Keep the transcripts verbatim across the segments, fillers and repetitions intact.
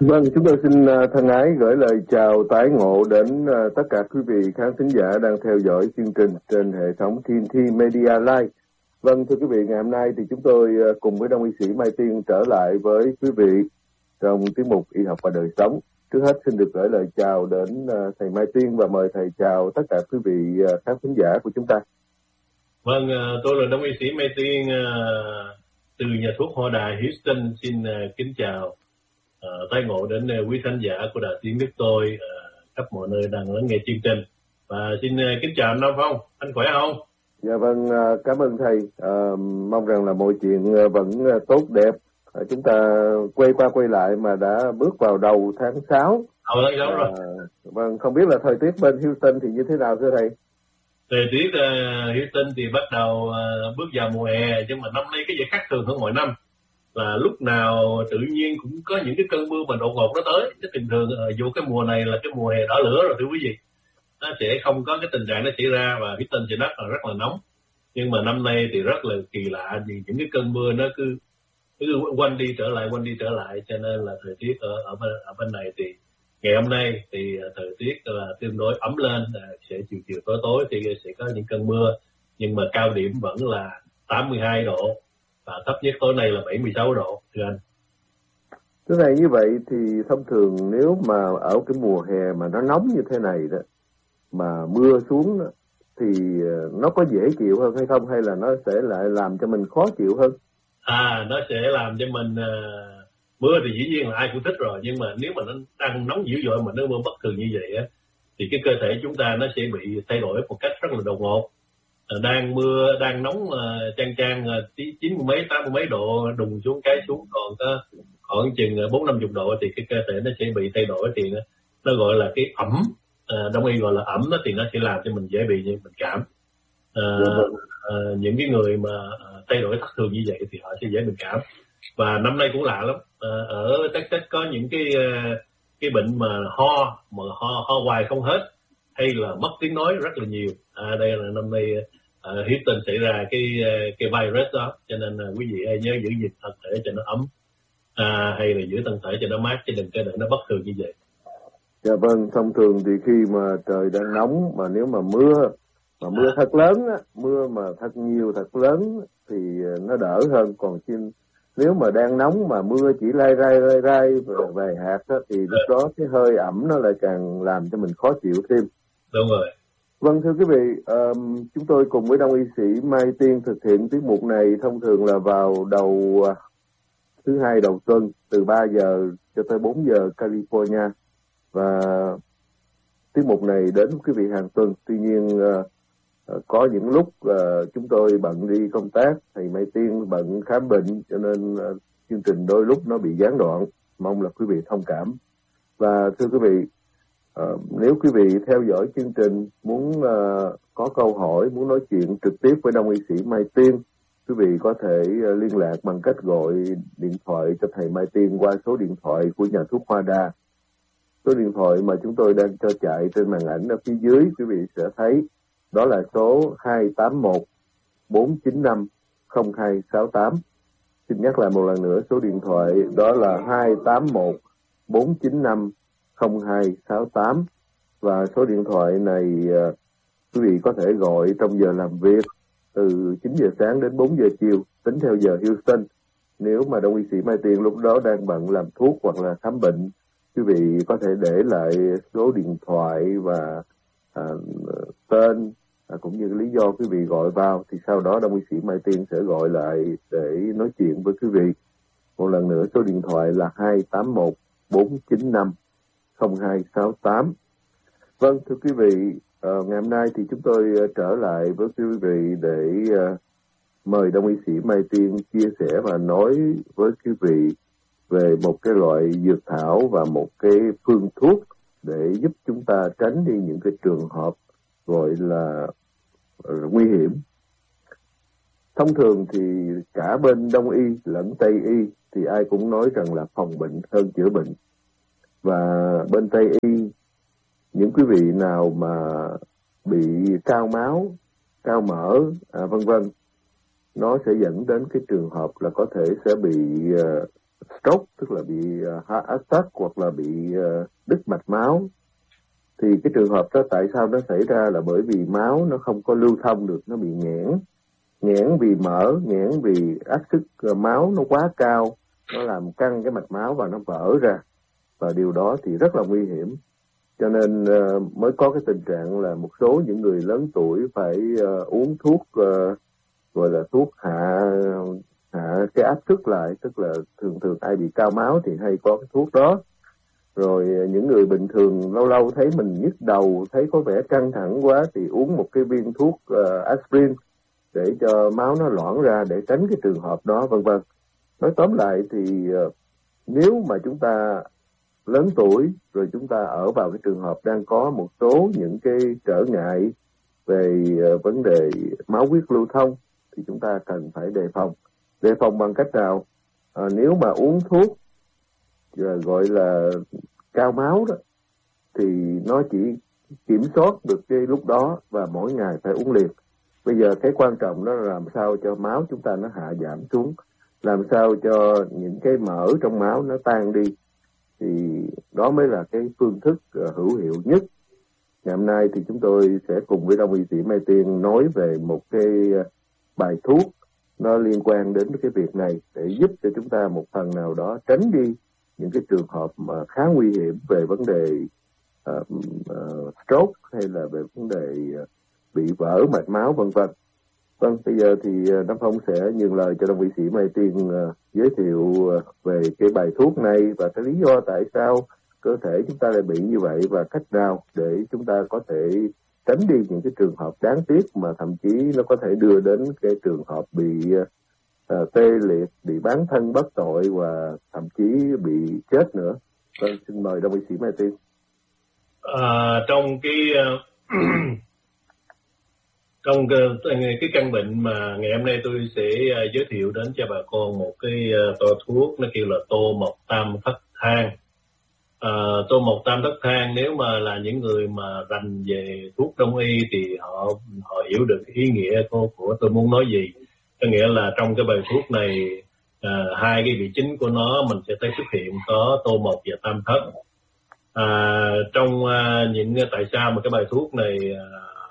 Vâng, chúng tôi xin thân ái gửi lời chào tái ngộ đến tất cả quý vị khán thính giả đang theo dõi chương trình trên hệ thống tê en tê Media Live. Vâng, thưa quý vị, ngày hôm nay thì chúng tôi cùng với Đông y sĩ Mai Tiên trở lại với quý vị trong tiết mục Y học và đời sống. Trước hết xin được gửi lời chào đến thầy Mai Tiên và mời thầy chào tất cả quý vị khán thính giả của chúng ta. Vâng, tôi là Đông y sĩ Mai Tiên từ nhà thuốc Hoa Đà Houston, xin kính chào Uh, tái ngộ đến uh, quý khán giả của Đài Tiếng Nước Tôi uh, khắp mọi nơi đang lắng nghe chương trình. Và xin uh, kính chào anh Nam Phong, anh khỏe không? Dạ vâng, uh, cảm ơn thầy. Uh, mong rằng là mọi chuyện uh, vẫn uh, tốt đẹp. Uh, chúng ta quay qua quay lại mà đã bước vào đầu tháng sáu. Đầu tháng sáu uh, rồi. Vâng, không biết là thời tiết bên Houston thì như thế nào thưa thầy? Thời tiết uh, Houston thì bắt đầu uh, bước vào mùa hè, nhưng mà năm nay cái gì khác thường hơn mọi năm. Là lúc nào tự nhiên cũng có những cái cơn mưa mà đột ngột nó tới. Cái bình thường dù cái mùa này là cái mùa hè đỏ lửa rồi thưa quý vị, nó sẽ không có cái tình trạng nó xảy ra và cái tên sẽ đất là rất là nóng. Nhưng mà năm nay thì rất là kỳ lạ, vì những cái cơn mưa nó cứ cứ quanh đi trở lại quanh đi trở lại, cho nên là thời tiết ở ở bên, ở bên này thì ngày hôm nay thì thời tiết là tương đối ấm lên, sẽ chiều chiều tối tối thì sẽ có những cơn mưa, nhưng mà cao điểm vẫn là tám mươi hai độ. Và thấp nhất tối nay là bảy mươi sáu độ, thưa anh. Thế này như vậy thì thông thường nếu mà ở cái mùa hè mà nó nóng như thế này đó, mà mưa xuống đó, thì nó có dễ chịu hơn hay không, hay là nó sẽ lại làm cho mình khó chịu hơn? À, nó sẽ làm cho mình uh, mưa thì dĩ nhiên là ai cũng thích rồi, nhưng mà nếu mà nó đang nóng dữ dội mà nó mưa bất thường như vậy á, thì cái cơ thể chúng ta nó sẽ bị thay đổi một cách rất là đột ngột. Đang mưa, đang nóng uh, chang chang uh, chín mươi mấy, tám mươi mấy độ, đùng xuống cái xuống còn có khoảng chừng bốn năm chục độ, thì cái cơ thể nó sẽ bị thay đổi, thì nó, nó gọi là cái ẩm, uh, đông y gọi là ẩm đó, thì nó sẽ làm cho mình dễ bị bệnh cảm. Uh, uh, những cái người mà uh, thay đổi thất thường như vậy thì họ sẽ dễ bệnh cảm. Và năm nay cũng lạ lắm, uh, ở Texas có những cái uh, cái bệnh mà ho mà ho ho hoài không hết, hay là mất tiếng nói rất là nhiều. À, đây là năm nay uh, Houston xảy ra cái cái virus đó, cho nên là quý vị hãy nhớ giữ gìn thân thể cho nó ấm, à, hay là giữ thân thể cho nó mát, chứ đừng có để nó bất thường như vậy. Dạ vâng, thông thường thì khi mà trời đang nóng mà nếu mà mưa mà mưa à. thật lớn á, mưa mà thật nhiều thật lớn thì nó đỡ hơn, còn xin nếu mà đang nóng mà mưa chỉ lai rai lai rai vài hạt á, thì lúc à. đó cái hơi ẩm nó lại càng làm cho mình khó chịu thêm. Đúng rồi. Vâng, thưa quý vị, um, chúng tôi cùng với Đông y sĩ Mai Tiên thực hiện tiết mục này thông thường là vào đầu uh, thứ hai đầu tuần từ ba giờ cho tới bốn giờ California, và tiết mục này đến quý vị hàng tuần. Tuy nhiên uh, uh, có những lúc uh, chúng tôi bận đi công tác, thầy Mai Tiên bận khám bệnh, cho nên uh, chương trình đôi lúc nó bị gián đoạn. Mong là quý vị thông cảm. Và thưa quý vị, Uh, nếu quý vị theo dõi chương trình muốn uh, có câu hỏi, muốn nói chuyện trực tiếp với Đông y sĩ Mai Tiên, quý vị có thể uh, liên lạc bằng cách gọi điện thoại cho thầy Mai Tiên qua số điện thoại của nhà thuốc Hoa Đà. Số điện thoại mà chúng tôi đang cho chạy trên màn ảnh ở phía dưới, quý vị sẽ thấy đó là số hai tám một bốn chín năm không hai sáu tám. Xin nhắc lại một lần nữa, số điện thoại đó là hai tám một bốn chín năm không hai sáu tám, và số điện thoại này uh, quý vị có thể gọi trong giờ làm việc từ chín giờ sáng đến bốn giờ chiều tính theo giờ Houston. Nếu mà Đông y sĩ Mai Tiên lúc đó đang bận làm thuốc hoặc là khám bệnh, quý vị có thể để lại số điện thoại và uh, tên uh, cũng như lý do quý vị gọi vào, thì sau đó Đông y sĩ Mai Tiên sẽ gọi lại để nói chuyện với quý vị. Một lần nữa, số điện thoại là hai tám một bốn chín năm không hai sáu tám. Vâng, thưa quý vị, uh, ngày hôm nay thì chúng tôi uh, trở lại với quý vị để uh, mời Đông y sĩ Mai Tiên chia sẻ và nói với quý vị về một cái loại dược thảo và một cái phương thuốc để giúp chúng ta tránh đi những cái trường hợp gọi là uh, nguy hiểm. Thông thường thì cả bên Đông y lẫn Tây y thì ai cũng nói rằng là phòng bệnh hơn chữa bệnh. Và bên Tây y, những quý vị nào mà bị cao máu, cao mỡ, à, vân vân, nó sẽ dẫn đến cái trường hợp là có thể sẽ bị uh, stroke, tức tức là bị uh, heart attack hoặc là bị uh, đứt mạch máu. Thì cái trường hợp đó tại sao nó xảy ra là bởi vì máu nó không có lưu thông được, nó bị nghẽn. Nghẽn vì mỡ, nghẽn vì áp suất uh, máu nó quá cao, nó làm căng cái mạch máu và nó vỡ ra. Và điều đó thì rất là nguy hiểm. Cho nên uh, mới có cái tình trạng là một số những người lớn tuổi phải uh, uống thuốc uh, gọi là thuốc hạ hạ cái áp suất lại, tức là thường thường ai bị cao máu thì hay có cái thuốc đó. Rồi uh, những người bình thường lâu lâu thấy mình nhức đầu, thấy có vẻ căng thẳng quá thì uống một cái viên thuốc uh, aspirin để cho máu nó loãng ra để tránh cái trường hợp đó, vân vân. Nói tóm lại thì uh, nếu mà chúng ta lớn tuổi rồi chúng ta ở vào cái trường hợp đang có một số những cái trở ngại về uh, vấn đề máu huyết lưu thông thì chúng ta cần phải đề phòng. Đề phòng bằng cách nào? À, nếu mà uống thuốc uh, gọi là cao máu đó thì nó chỉ kiểm soát được cái lúc đó và mỗi ngày phải uống liền. Bây giờ cái quan trọng đó là làm sao cho máu chúng ta nó hạ giảm xuống, làm sao cho những cái mỡ trong máu nó tan đi, thì đó mới là cái phương thức uh, hữu hiệu nhất. Ngày hôm nay thì chúng tôi sẽ cùng với Đông y sĩ Mai Tiên nói về một cái uh, bài thuốc nó liên quan đến cái việc này để giúp cho chúng ta một phần nào đó tránh đi những cái trường hợp mà khá nguy hiểm về vấn đề uh, uh, stroke hay là về vấn đề uh, bị vỡ mạch máu vân vân. Vâng, bây giờ thì Nam Phong sẽ nhường lời cho Đông y sĩ Mai Tiên uh, giới thiệu uh, về cái bài thuốc này và cái lý do tại sao cơ thể chúng ta lại bị như vậy và cách nào để chúng ta có thể tránh đi những cái trường hợp đáng tiếc mà thậm chí nó có thể đưa đến cái trường hợp bị uh, tê liệt, bị bán thân bất tội và thậm chí bị chết nữa. Vâng, xin mời Đông y sĩ Mai Tiên. À, trong cái uh... Trong cái căn bệnh mà ngày hôm nay tôi sẽ giới thiệu đến cho bà con một cái toa thuốc nó kêu là tô mộc tam thất thang. À, tô mộc tam thất thang nếu mà là những người mà rành về thuốc đông y thì họ họ hiểu được ý nghĩa của, của tôi muốn nói gì. Có nghĩa là trong cái bài thuốc này à, hai cái vị chính của nó mình sẽ thấy xuất hiện có tô mộc và tam thất. À, trong à, những tại sao mà cái bài thuốc này à,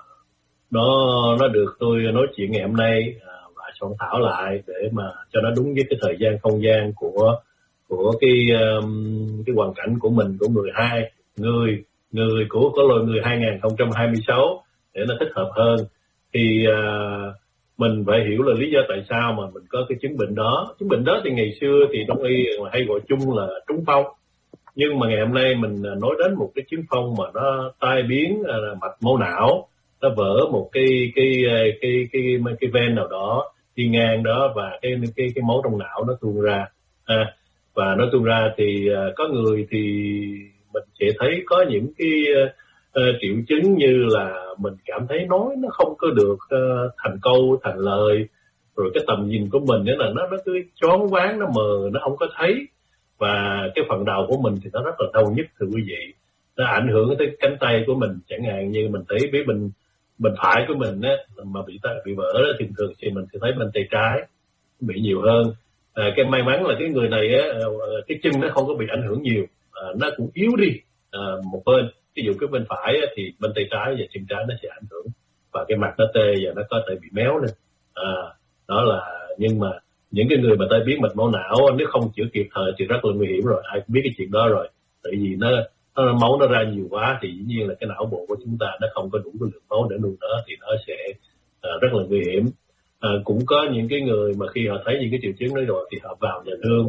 nó nó được tôi nói chuyện ngày hôm nay à, và soạn thảo lại để mà cho nó đúng với cái thời gian không gian của của cái um, cái hoàn cảnh của mình, của người hai người người của có loài người hai không hai sáu để nó thích hợp hơn. Thì à, mình phải hiểu là lý do tại sao mà mình có cái chứng bệnh đó. Chứng bệnh đó thì ngày xưa thì đông y hay gọi chung là trúng phong, nhưng mà ngày hôm nay mình nói đến một cái chứng phong mà nó tai biến à, mạch máu não, nó vỡ một cái cái cái cái cái, cái ven nào đó đi ngang đó và cái cái cái máu trong não nó tuôn ra à, và nó tuôn ra thì uh, có người thì mình sẽ thấy có những cái uh, triệu chứng như là mình cảm thấy nói nó không có được uh, thành câu thành lời, rồi cái tầm nhìn của mình đó là nó nó cứ choáng váng, nó mờ, nó không có thấy, và cái phần đầu của mình thì nó rất là đau nhức thưa quý vị, nó ảnh hưởng tới cánh tay của mình. Chẳng hạn như mình thấy với mình bên phải của mình á mà bị bị vỡ đó, thì thường thì mình sẽ thấy bên tay trái bị nhiều hơn. À, cái may mắn là cái người này á, cái chân nó không có bị ảnh hưởng nhiều, à, nó cũng yếu đi à, một bên. Ví dụ cái bên phải á, thì bên tay trái và chân trái nó sẽ ảnh hưởng và cái mặt nó tê và nó có thể bị méo lên. À, đó là nhưng mà những cái người mà tai biến mạch máu não nếu không chữa kịp thời thì rất là nguy hiểm rồi, ai cũng biết cái chuyện đó rồi. Tại vì nó nó máu nó ra nhiều quá thì dĩ nhiên là cái não bộ của chúng ta nó không có đủ cái lượng máu để nuôi nó, thì nó sẽ uh, rất là nguy hiểm. Uh, cũng có những cái người mà khi họ thấy những cái triệu chứng đó rồi thì họ vào nhà thương,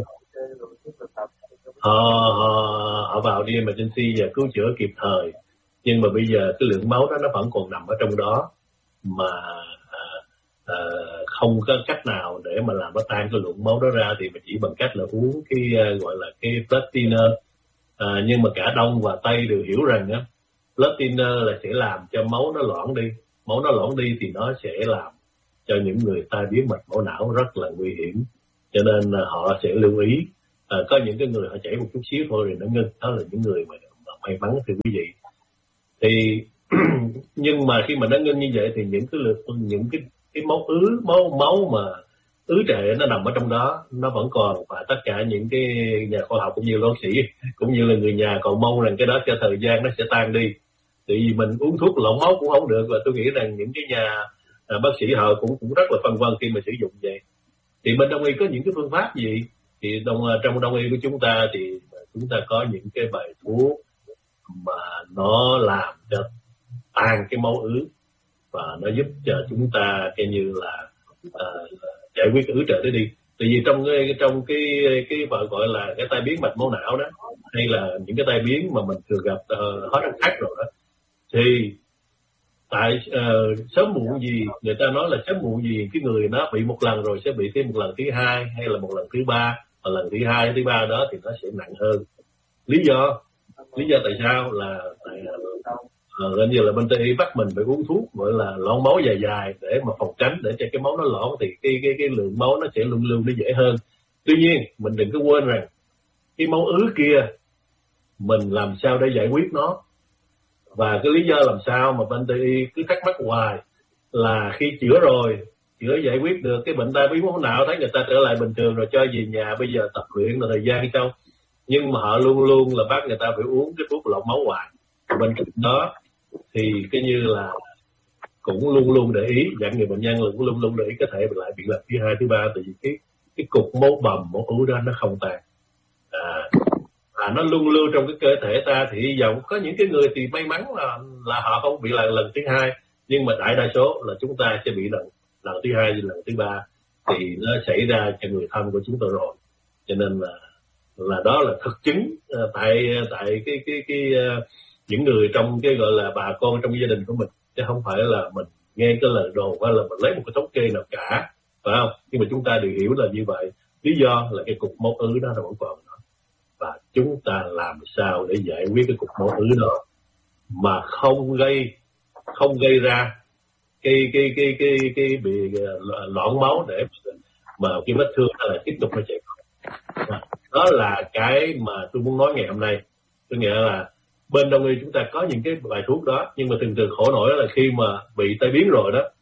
họ, họ họ vào đi emergency và cứu chữa kịp thời, nhưng mà bây giờ cái lượng máu đó nó vẫn còn nằm ở trong đó mà uh, uh, không có cách nào để mà làm nó tan cái lượng máu đó ra, thì mình chỉ bằng cách là uống cái uh, gọi là cái blood thinner. À, nhưng mà cả Đông và Tây đều hiểu rằng á, blood thinner là sẽ làm cho máu nó loãng đi. Máu nó loãng đi thì nó sẽ làm cho những người tai biến mạch máu não rất là nguy hiểm. Cho nên là họ sẽ lưu ý. À, có những cái người họ chảy một chút xíu thôi rồi nó ngưng. Đó là những người mà, mà may mắn thưa quý vị. Thì nhưng mà khi mà nó ngưng như vậy thì những cái lượt những cái cái máu ứ, máu máu mà ứ trệ nó nằm ở trong đó, nó vẫn còn, và tất cả những cái nhà khoa học cũng như bác sĩ cũng như là người nhà còn mong rằng cái đó cho thời gian nó sẽ tan đi. Tại vì mình uống thuốc lỏng máu cũng không được, và tôi nghĩ rằng những cái nhà à, bác sĩ họ cũng cũng rất là phân vân khi mà sử dụng vậy. Thì bên đông y có những cái phương pháp gì? Thì đông, trong đông y của chúng ta thì chúng ta có những cái bài thuốc mà nó làm cho tan cái máu ứ, và nó giúp cho chúng ta coi như là uh, giải quyết cái ứ trệ đó đi. Tại vì trong cái trong cái cái gọi là cái tai biến mạch máu não đó, hay là những cái tai biến mà mình thường gặp uh, hết ăn khác rồi đó, thì tại uh, sớm muộn gì, người ta nói là sớm muộn gì cái người nó bị một lần rồi sẽ bị thêm một lần thứ hai, hay là một lần thứ ba, và lần thứ hai thứ ba đó thì nó sẽ nặng hơn. Lý do lý do tại sao là tại uh, gần như là bên Tây y bắt mình phải uống thuốc gọi là loãng máu dài dài để mà phòng tránh, để cho cái máu nó loãng thì cái cái cái lượng máu nó sẽ luân lưu nó dễ hơn. Tuy nhiên mình đừng có quên rằng cái máu ứ kia mình làm sao để giải quyết nó. Và cái lý do làm sao mà bên Tây y cứ thắc mắc hoài là khi chữa rồi, chữa giải quyết được cái bệnh tai biến máu não, thấy người ta trở lại bình thường rồi cho về nhà, bây giờ tập luyện là thời gian sao, nhưng mà họ luôn luôn là bắt người ta phải uống cái thuốc lọc máu hoài. Bên cạnh đó thì cái như là cũng luôn luôn để ý, dặn người bệnh nhân là cũng luôn luôn để ý có thể lại bị lần thứ hai thứ ba, tại vì cái cái cục máu bầm máu ứ đó nó không tan, à, à nó luôn lưu trong cái cơ thể ta. Thì hy vọng có những cái người thì may mắn là là họ không bị lần lần thứ hai, nhưng mà đại đa số là chúng ta sẽ bị lần lần thứ hai lần thứ ba, thì nó xảy ra cho người thân của chúng tôi rồi. Cho nên là là đó là thực chứng uh, tại tại cái cái cái uh, những người trong cái gọi là bà con trong gia đình của mình, chứ không phải là mình nghe cái lời đồn hay là mình lấy một cái thống kê nào cả, phải không? Nhưng mà chúng ta đều hiểu là như vậy. Lý do là cái cục máu ứ đó nó vẫn còn đó, và chúng ta làm sao để giải quyết cái cục máu ứ đó mà không gây không gây ra cái cái cái cái cái, cái bị loãng máu để mà cái vết thương là tiếp tục nó chảy. Đó là cái mà tôi muốn nói ngày hôm nay. Tôi nghĩa là bên đông y chúng ta có những cái bài thuốc đó, nhưng mà thường thường khổ nổi là khi mà bị tai biến rồi đó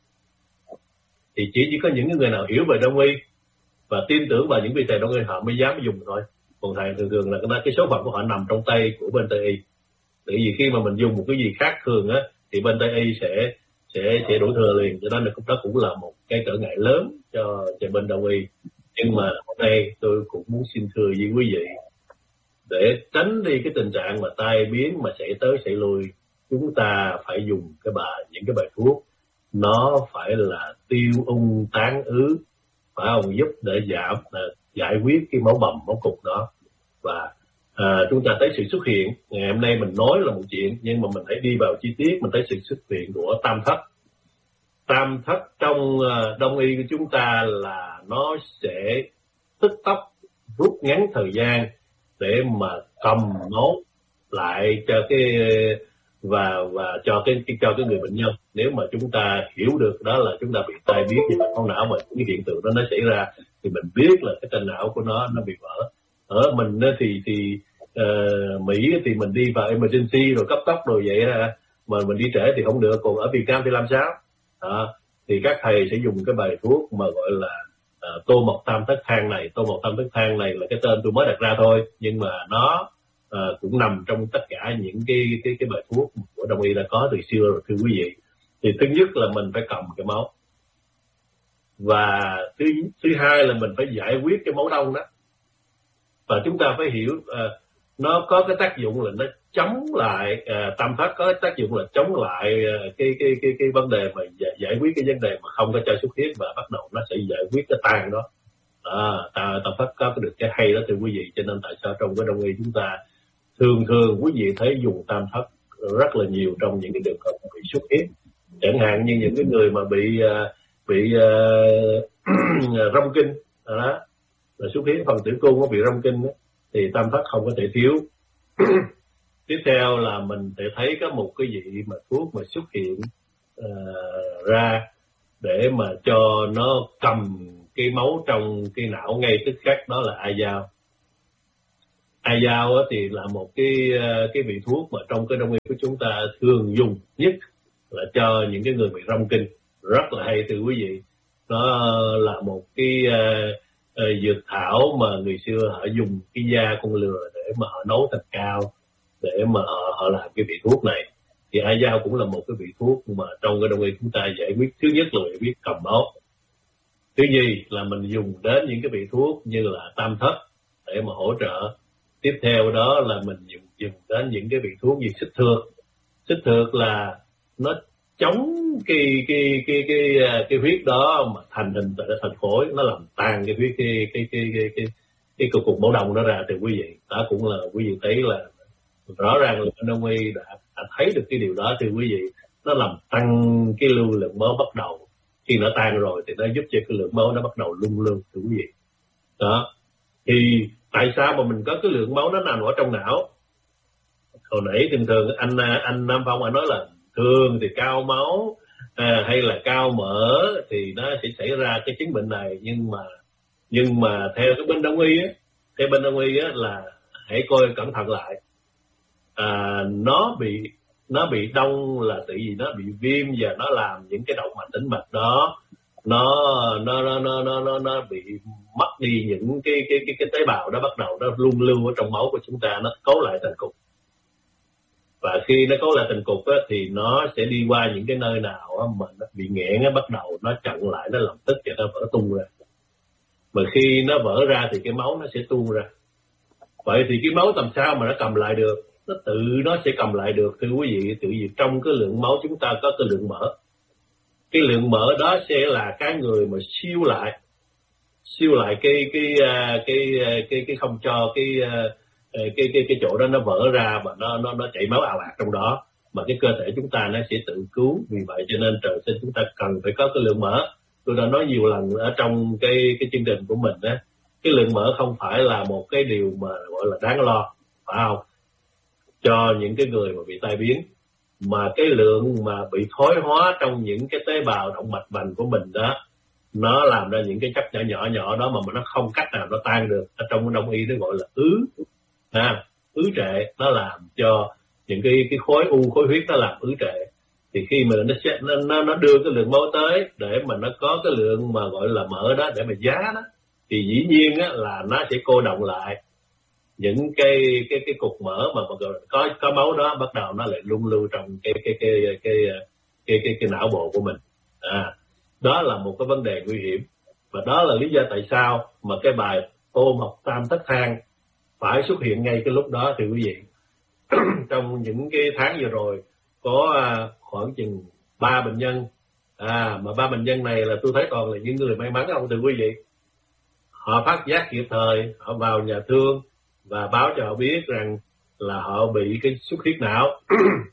thì chỉ chỉ có những người nào hiểu về đông y và tin tưởng vào những vị thầy đông y họ mới dám dùng thôi. Còn thầy thường thường là cái số phận của họ nằm trong tay của bên Tây y. Tại vì khi mà mình dùng một cái gì khác thường á thì bên Tây y sẽ sẽ sẽ đổ thừa liền, cho nên là đó cũng là một cái trở ngại lớn cho cho bên đông y. Nhưng mà hôm nay tôi cũng muốn xin thưa với quý vị, để tránh đi cái tình trạng mà tai biến mà xảy tới xảy lui, chúng ta phải dùng cái bài những cái bài thuốc nó phải là tiêu ung tán ứ, phải không, giúp để giảm giải quyết cái máu bầm máu cục đó. Và à, chúng ta thấy sự xuất hiện ngày hôm nay mình nói là một chuyện, nhưng mà mình hãy đi vào chi tiết, mình thấy sự xuất hiện của tam thất. Tam thất trong uh, đông y của chúng ta là nó sẽ tức tốc rút ngắn thời gian để mà cầm máu lại cho cái và và cho cái, cái cho cái người bệnh nhân. Nếu mà chúng ta hiểu được đó là chúng ta bị tai biến về máu não, mà cái hiện tượng đó nó xảy ra thì mình biết là cái trên não của nó nó bị vỡ. Ở mình thì thì uh, Mỹ thì mình đi vào emergency rồi cấp tốc rồi vậy ha, mà mình đi trễ thì không được. Còn ở Việt Nam thì làm sao? Đó. Thì các thầy sẽ dùng cái bài thuốc mà gọi là uh, tô mộc tam thất thang này. Tô mộc tam thất thang này là cái tên tôi mới đặt ra thôi, nhưng mà nó uh, cũng nằm trong tất cả những cái cái cái bài thuốc của đông y đã có từ xưa rồi thưa quý vị. Thì thứ nhất là mình phải cầm cái máu, và thứ thứ hai là mình phải giải quyết cái máu đông đó. Và chúng ta phải hiểu uh, nó có cái tác dụng là nó chống lại uh, tam thất có cái tác dụng là chống lại uh, cái cái cái cái vấn đề mà giải, giải quyết cái vấn đề mà không có cho xuất huyết, và bắt đầu nó sẽ giải quyết cái tan đó. À, tam thất có cái được cái hay đó thưa quý vị. Cho nên tại sao trong cái đông y chúng ta thường thường quý vị thấy dùng tam thất rất là nhiều trong những cái trường hợp bị xuất huyết, chẳng hạn như những cái người mà bị uh, bị uh, rong kinh đó, là xuất huyết phần tử cung nó bị rong kinh đó, thì tam thất không có thể thiếu. Tiếp theo là mình sẽ thấy có một cái vị mà thuốc mà xuất hiện uh, ra để mà cho nó cầm cái máu trong cái não ngay tức khắc, đó là ai dao. Ai dao thì là một cái cái vị thuốc mà trong cái đông y của chúng ta thường dùng nhất là cho những cái người bị rong kinh, rất là hay thưa quý vị. nó là một cái uh, uh, dược thảo mà người xưa họ dùng cái da con lừa để mà họ nấu thành cao, để mà họ, họ làm cái vị thuốc này. Thì ai dao cũng là một cái vị thuốc mà trong cái đông y chúng ta giải quyết, thứ nhất là giải quyết cầm máu, thứ nhì là mình dùng đến những cái vị thuốc như là tam thất để mà hỗ trợ. Tiếp theo đó là mình dùng, dùng đến những cái vị thuốc như xích thược. Xích thược là nó chống cái cái cái cái cái, cái huyết đó mà thành hình thành khối, nó làm tan cái huyết cái cái cái cái cái cái cục cục máu đông đó ra. Thì quý vị đó cũng là quý vị thấy là rõ ràng là đông y đã, đã thấy được cái điều đó. Thì quý vị nó làm tăng cái lưu lượng máu bắt đầu, khi nó tan rồi thì nó giúp cho cái lượng máu nó bắt đầu lung lương. Thưa quý vị đó, thì tại sao mà mình có cái lượng máu nó nằm ở trong não? Hồi nãy thường thường anh anh Nam Phong anh nói là thường thì cao máu à, hay là cao mỡ thì nó sẽ xảy ra cái chứng bệnh này. Nhưng mà nhưng mà theo cái bên đông y á, theo bên đông y á là hãy coi cẩn thận lại, à, nó bị nó bị đông là tại vì nó bị viêm và nó làm những cái động mạch tĩnh mạch đó nó nó nó nó nó nó, nó bị mất đi những cái cái cái cái tế bào đó, bắt đầu nó luân lưu ở trong máu của chúng ta, nó cấu lại thành cục. Và khi nó cấu lại thành cục á, thì nó sẽ đi qua những cái nơi nào á, mà nó bị nghẽn á, bắt đầu nó chặn lại, nó làm tức và nó vỡ tung ra. Mà khi nó vỡ ra thì cái máu nó sẽ tuôn ra. Vậy thì cái máu làm sao mà nó cầm lại được? Nó tự nó sẽ cầm lại được thưa quý vị. Tự vì trong cái lượng máu chúng ta có cái lượng mỡ. Cái lượng mỡ đó sẽ là cái người mà siêu lại siêu lại cái cái cái cái cái, cái không cho cái cái cái cái chỗ đó nó vỡ ra và nó nó nó chảy máu ào ạt trong đó, mà cái cơ thể chúng ta nó sẽ tự cứu. Vì vậy cho nên trời sinh chúng ta cần phải có cái lượng mỡ. Tôi đã nói nhiều lần ở trong cái cái chương trình của mình đó, cái lượng mỡ không phải là một cái điều mà gọi là đáng lo, phải không, cho những cái người mà bị tai biến, mà cái lượng mà bị thoái hóa trong những cái tế bào động mạch vành của mình đó, nó làm ra những cái chất nhỏ nhỏ nhỏ đó mà nó không cách nào nó tan được. Ở trong đông y nó gọi là ứ, à, ứ trệ. Nó làm cho những cái cái khối u, khối huyết nó làm ứ trệ. Thì khi mà nó sẽ, nó nó đưa cái lượng máu tới để mà nó có cái lượng mà gọi là mỡ đó để mà giá đó, thì dĩ nhiên á, là nó sẽ cô động lại những cái cái cái cục mỡ mà có có máu đó, bắt đầu nó lại luân lưu trong cái cái cái cái cái cái cái, cái não bộ của mình. À, đó là một cái vấn đề nguy hiểm, và đó là lý do tại sao mà cái bài tô mộc tam thất thang phải xuất hiện ngay cái lúc đó. Thì quý vị trong những cái tháng vừa rồi có à, khoảng chừng ba bệnh nhân, à mà ba bệnh nhân này là tôi thấy toàn là những người may mắn không thưa quý vị. Họ phát giác kịp thời, họ vào nhà thương và báo cho họ biết rằng là họ bị cái xuất huyết não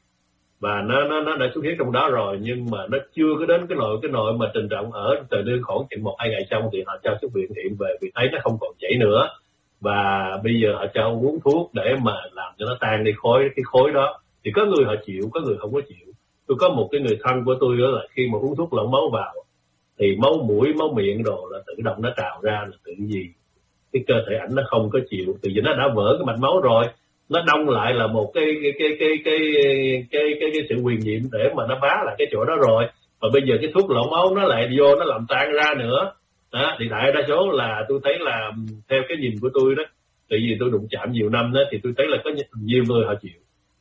và nó nó nó đã xuất huyết trong đó rồi, nhưng mà nó chưa có đến cái nội cái nội mà trình trọng ở từ đơn khoảng chừng một hai ngày xong thì họ cho xuất viện hiện về vì thấy nó không còn chảy nữa, và bây giờ họ cho uống thuốc để mà làm cho nó tan đi khối cái khối đó. Thì có người họ chịu, có người không có chịu. Tôi có một cái người thân của tôi đó là khi mà uống thuốc lỏng máu vào thì máu mũi, máu miệng đồ là tự động nó trào ra, là tự gì cái cơ thể ảnh nó không có chịu, từ vì nó đã vỡ cái mạch máu rồi, nó đông lại là một cái cái cái cái cái cái cái, cái sự quyền nhiệm để mà nó bá lại cái chỗ đó rồi. Và bây giờ cái thuốc lỏng máu nó lại vô nó làm tan ra nữa đó. Thì đại đa số là tôi thấy là theo cái nhìn của tôi đó, tại vì tôi đụng chạm nhiều năm đó, thì tôi thấy là có nhiều người họ chịu,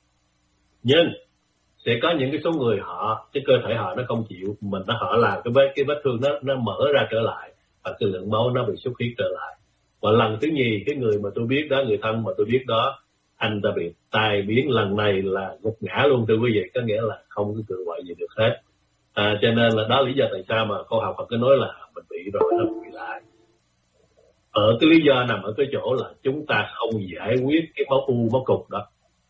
nhưng sẽ có những cái số người họ cái cơ thể họ nó không chịu, mình nó họ làm cái vết cái vết thương nó nó mở ra trở lại và cái lượng máu nó bị xuất huyết trở lại. Và lần thứ nhì cái người mà tôi biết đó, người thân mà tôi biết đó, anh ta bị tai biến lần này là gục ngã luôn thưa quý vị, có nghĩa là không có cự quậy gì được hết. À, cho nên là đó lý do tại sao mà cô học Phật cứ nói là mình bị rồi nó bị lại. Ở cái lý do nằm ở cái chỗ là chúng ta không giải quyết cái máu u, máu cục đó.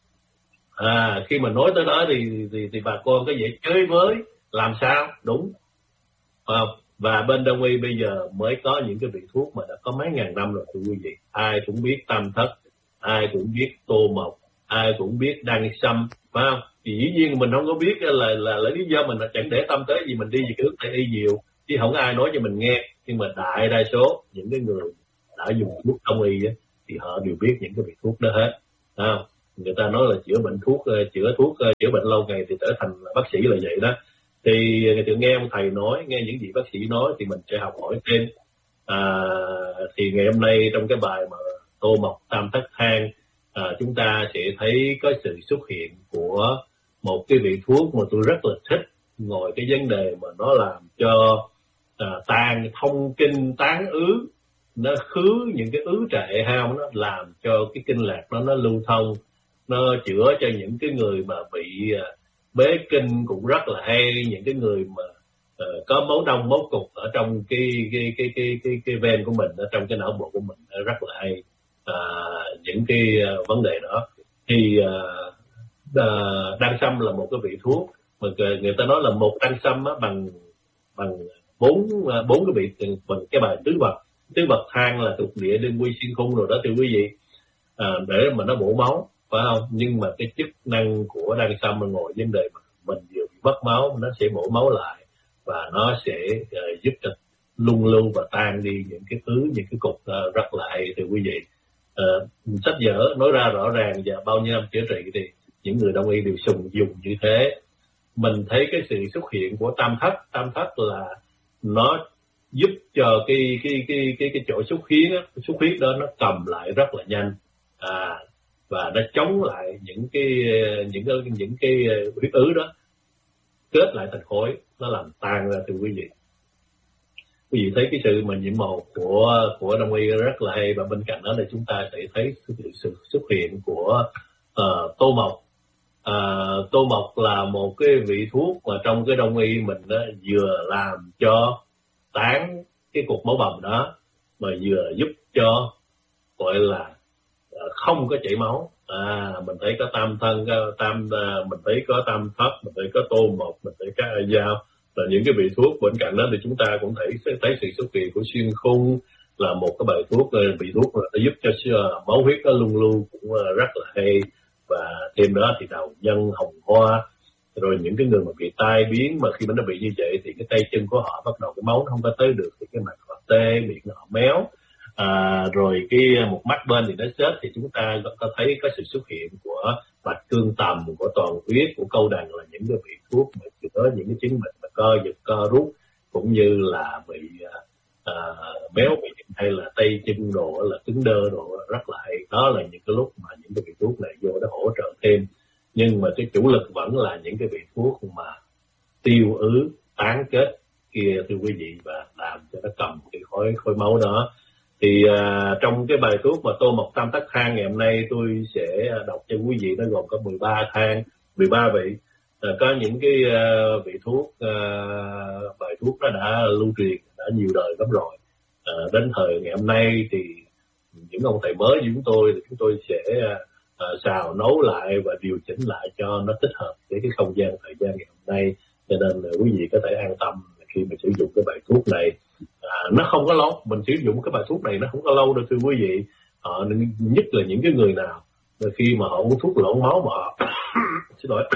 À, khi mà nói tới đó thì thì, thì bà con có dễ chơi với làm sao đúng à, và bên đông y bây giờ mới có những cái vị thuốc mà đã có mấy ngàn năm rồi thưa quý vị. Ai cũng biết tam thất, ai cũng biết tô mộc, ai cũng biết đăng sâm, phải không? Thì dĩ nhiên mình không có biết là là, là, là lý do mình là chẳng để tâm tới gì, mình đi về cái hướng Tây y nhiều chứ không ai nói cho mình nghe. Nhưng mà đại đa số những cái người đã dùng thuốc đông y á, thì họ đều biết những cái vị thuốc đó hết. À, người ta nói là chữa bệnh thuốc chữa thuốc chữa bệnh lâu ngày thì trở thành bác sĩ là vậy đó. Thì tôi nghe ông thầy nói, nghe những gì bác sĩ nói thì mình sẽ học hỏi thêm. À, thì ngày hôm nay trong cái bài mà Tô Mộc Tam Thất Thang, à, chúng ta sẽ thấy có sự xuất hiện của một cái vị thuốc mà tôi rất là thích, ngồi cái vấn đề mà nó làm cho à, tan thông kinh tán ứ, nó khứ những cái ứ trệ hao, nó làm cho cái kinh lạc nó nó lưu thông, nó chữa cho những cái người mà bị à, bế kinh cũng rất là hay, những cái người mà uh, có máu đông máu cục ở trong cái cái cái cái cái cái ven của mình, ở trong cái não bộ của mình rất là hay. À, những cái uh, vấn đề đó thì uh, uh, đan sâm là một cái vị thuốc mà người ta nói là một đan sâm á, bằng bằng bốn bốn cái vị bằng cái bài tứ vật tứ vật thang là thuộc địa đương quy xuyên khung rồi đó thưa quý vị, à, để mà nó bổ máu phải không? Nhưng mà cái chức năng của đan sâm mà ngồi vấn đề mà mình vừa bị mất máu, nó sẽ bổ máu lại và nó sẽ uh, giúp cho lung lưu và tan đi những cái thứ những cái cục uh, rất là hay thưa quý vị. Uh, sách vở nói ra rõ ràng và bao nhiêu năm chữa trị thì những người đông y đều sùng dùng như thế. Mình thấy cái sự xuất hiện của tam thất, tam thất là nó giúp cho cái cái cái cái cái chỗ xuất huyết á, xuất huyết đó nó cầm lại rất là nhanh, à, và nó chống lại những cái những cái những cái huyết ứ đó kết lại thành khối, nó làm tan ra từ quý vị. Quý vị thấy cái sự mà nhiễm màu của của đông y rất là hay, và bên cạnh đó là chúng ta sẽ thấy sự, sự xuất hiện của uh, Tô Mộc. Uh, Tô Mộc là một cái vị thuốc mà trong cái đông y mình đó, vừa làm cho tán cái cục máu bầm đó mà vừa giúp cho gọi là uh, không có chảy máu. À, mình thấy có tam thân, có tam uh, mình thấy có tam thất, mình thấy có Tô Mộc, mình thấy có A Dao, là những cái vị thuốc. Bên cạnh đó thì chúng ta cũng thấy thấy sự xuất hiện của xuyên khung là một cái bài thuốc, vị thuốc mà nó giúp cho máu huyết nó lung lưu cũng rất là hay. Và thêm đó thì đầu nhân hồng hoa, rồi những cái người mà bị tai biến mà khi mà nó bị như vậy thì cái tay chân của họ bắt đầu cái máu nó không có tới được, thì cái mặt họ tê, miệng họ méo, à, rồi cái một mắt bên thì nó xếp, thì chúng ta có thấy có sự xuất hiện của bạch cương tầm, của toàn huyết, của câu đằng, là những cái vị thuốc mà chữa những cái chứng bệnh mà co giật co rút cũng như là bị à, béo miệng hay là tay chân đồ là cứng đơ đồ rất là hay. Đó là những cái lúc mà những cái vị thuốc này vô nó hỗ trợ thêm, nhưng mà cái chủ lực vẫn là những cái vị thuốc mà tiêu ứ tán kết kia thưa quý vị, và làm cho nó cầm cái khối khối máu đó. Thì à, trong cái bài thuốc mà Tô Mộc Tam Thất Thang ngày hôm nay tôi sẽ đọc cho quý vị, nó gồm có mười ba thang, mười ba vị. À, có những cái uh, vị thuốc, uh, bài thuốc nó đã lưu truyền đã nhiều đời lắm rồi. À, đến thời ngày hôm nay thì những ông thầy mới như chúng tôi thì chúng tôi sẽ uh, xào nấu lại và điều chỉnh lại cho nó thích hợp với cái không gian thời gian ngày hôm nay, cho nên là quý vị có thể an tâm khi mà sử dụng cái bài thuốc này. À, nó không có lâu, mình sử dụng cái bài thuốc này nó không có lâu đâu thưa quý vị. À, nhất là những cái người nào khi mà họ uống thuốc loãng máu mà họ xin lỗi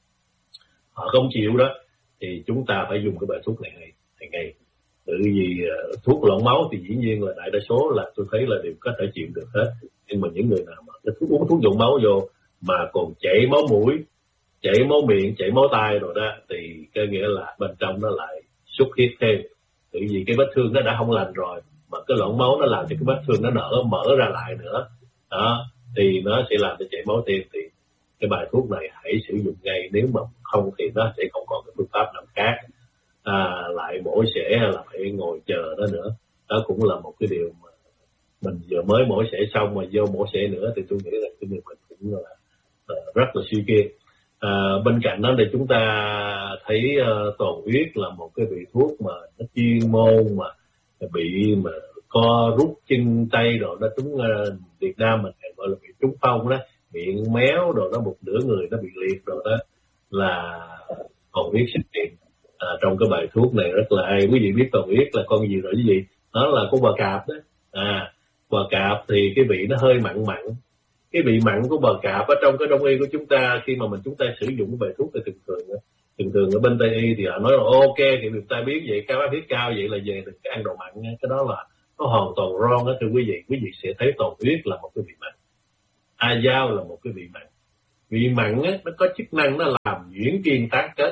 họ không chịu đó, thì chúng ta phải dùng cái bài thuốc này ngày ngày ngày. Tự vì uh, thuốc loãng máu thì dĩ nhiên là đại đa số là tôi thấy là đều có thể chịu được hết, nhưng mà những người nào mà thuốc uống thuốc dồn máu vô mà còn chảy máu mũi, chảy máu miệng, chảy máu tai rồi đó, thì cái nghĩa là bên trong nó lại xuất huyết thêm. Tự vì cái vết thương nó đã không lành rồi mà cái loãng máu nó làm cho cái vết thương nó nở mở ra lại nữa đó, thì nó sẽ làm cho chảy máu thêm. Thì cái bài thuốc này hãy sử dụng ngay, nếu mà không thì nó sẽ không còn cái phương pháp nào khác. À, lại mổ xẻ là phải ngồi chờ đó nữa, đó cũng là một cái điều mà mình vừa mới mổ xẻ xong mà vô mổ xẻ nữa thì tôi nghĩ là cái người mình cũng là uh, rất là suy kiệt. À, bên cạnh đó thì chúng ta thấy uh, toàn huyết là một cái vị thuốc mà nó chuyên môn mà bị mà co rút chân tay rồi nó trúng, uh, Việt Nam mình gọi là bị trúng phong đó, miệng méo rồi nó một nửa người nó bị liệt rồi đó, là toàn huyết xuất hiện à, trong cái bài thuốc này rất là hay. Quý vị biết toàn huyết là con gì rồi quý vị? Nó là con bò cạp đó. À, bò cạp thì cái vị nó hơi mặn mặn. Cái vị mặn của bò cạp ở trong cái đông y của chúng ta, khi mà mình chúng ta sử dụng cái bài thuốc thì thường thường thường thường ở bên Tây y thì họ nói là ok, thì người ta biết vậy, cao áp huyết cao vậy là về đừng có ăn đồ mặn. Cái đó là nó hoàn toàn wrong đó thưa quý vị. Quý vị sẽ thấy toàn huyết là một cái vị mặn, A Dao là một cái vị mặn. Vị mặn á, nó có chức năng nó làm nhuyễn kiên tán kết.